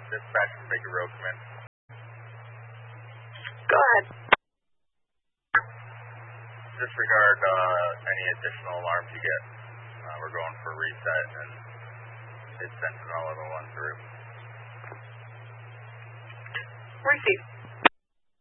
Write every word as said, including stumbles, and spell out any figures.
Dispatch from Baker Road, come in. Go ahead. Disregard uh, any additional alarms you get. Uh, we're going for reset and it's Sentinel level one through. Receive.